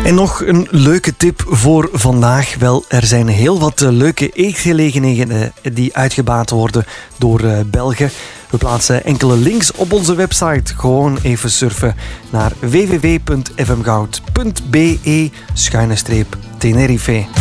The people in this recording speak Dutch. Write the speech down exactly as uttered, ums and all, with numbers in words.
En nog een leuke tip voor vandaag. Wel, er zijn heel wat leuke eetgelegenheden die uitgebaat worden door Belgen. We plaatsen enkele links op onze website. Gewoon even surfen naar w w w punt f m goud punt b e schuine streep Tenerife.